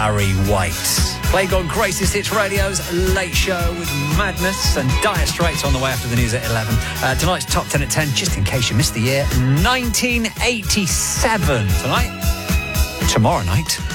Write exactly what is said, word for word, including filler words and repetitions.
Barry White. Played on Greatest Hits Radio's Late Show with Madness and Dire Straits on the way after the news at eleven. Uh, tonight's Top ten at ten, just in case you missed the year, nineteen eighty-seven. Tonight, tomorrow night,